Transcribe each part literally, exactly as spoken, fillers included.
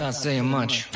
Can't say much.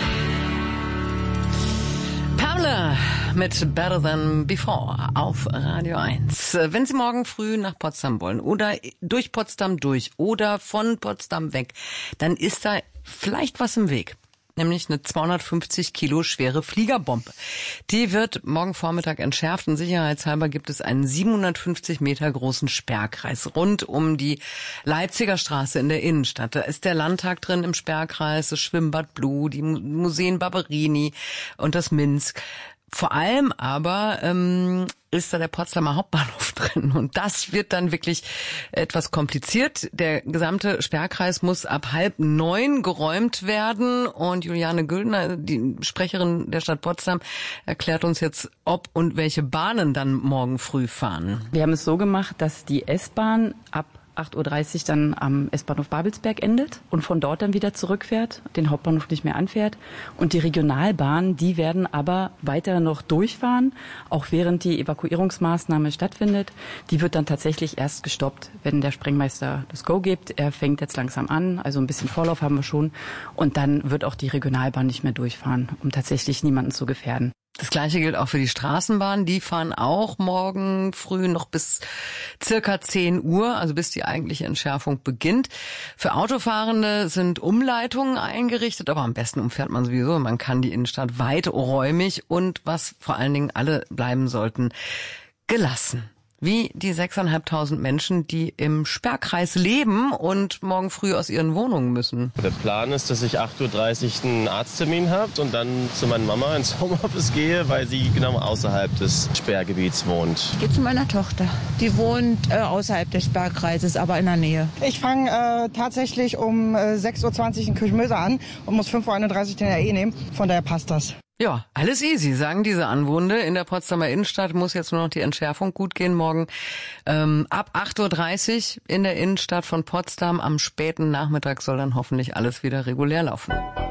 Pamela mit Better Than Before auf Radio eins. Wenn Sie morgen früh nach Potsdam wollen oder durch Potsdam durch oder von Potsdam weg, dann ist da vielleicht was im Weg. Nämlich eine zweihundertfünfzig Kilo schwere Fliegerbombe. Die wird morgen Vormittag entschärft und sicherheitshalber gibt es einen siebenhundertfünfzig Meter großen Sperrkreis rund um die Leipziger Straße in der Innenstadt. Da ist der Landtag drin im Sperrkreis, das Schwimmbad Blue, die Museen Barberini und das Minsk. Vor allem aber ähm, ist da der Potsdamer Hauptbahnhof drin und das wird dann wirklich etwas kompliziert. Der gesamte Sperrkreis muss ab halb neun geräumt werden und Juliane Güldner, die Sprecherin der Stadt Potsdam, erklärt uns jetzt, ob und welche Bahnen dann morgen früh fahren. Wir haben es so gemacht, dass die S-Bahn ab acht Uhr dreißig dann am S-Bahnhof Babelsberg endet und von dort dann wieder zurückfährt, den Hauptbahnhof nicht mehr anfährt. Und die Regionalbahnen, die werden aber weiter noch durchfahren, auch während die Evakuierungsmaßnahme stattfindet. Die wird dann tatsächlich erst gestoppt, wenn der Sprengmeister das Go gibt. Er fängt jetzt langsam an, also ein bisschen Vorlauf haben wir schon. Und dann wird auch die Regionalbahn nicht mehr durchfahren, um tatsächlich niemanden zu gefährden. Das Gleiche gilt auch für die Straßenbahn. Die fahren auch morgen früh noch bis circa zehn Uhr, also bis die eigentliche Entschärfung beginnt. Für Autofahrende sind Umleitungen eingerichtet, aber am besten umfährt man sowieso. Man kann die Innenstadt weiträumig und was vor allen Dingen alle bleiben sollten, gelassen. Wie die sechstausendfünfhundert Menschen, die im Sperrkreis leben und morgen früh aus ihren Wohnungen müssen. Der Plan ist, dass ich acht Uhr dreißig einen Arzttermin habe und dann zu meiner Mama ins Homeoffice gehe, weil sie genau außerhalb des Sperrgebiets wohnt. Ich gehe zu meiner Tochter. Die wohnt äh, außerhalb des Sperrkreises, aber in der Nähe. Ich fange äh, tatsächlich um äh, sechs Uhr zwanzig in Kirchmöser an und muss fünf Uhr einunddreißig den R E nehmen. Von daher passt das. Ja, alles easy, sagen diese Anwohner. In der Potsdamer Innenstadt muss jetzt nur noch die Entschärfung gut gehen morgen. Ähm, ab acht Uhr dreißig in der Innenstadt von Potsdam am späten Nachmittag soll dann hoffentlich alles wieder regulär laufen.